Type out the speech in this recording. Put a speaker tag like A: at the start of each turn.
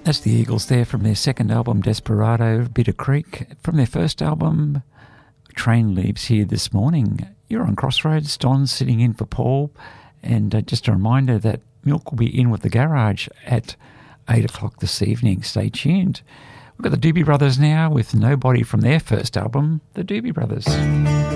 A: That's the Eagles there from their second album, Desperado, Bitter Creek. From their first album, Train Leaves Here This Morning. You're on Crossroads. Don's sitting in for Paul. And just a reminder that Milk will be in with the Garage at 8 o'clock this evening. Stay tuned. We've got the Doobie Brothers now with Nobody from their first album, The Doobie Brothers.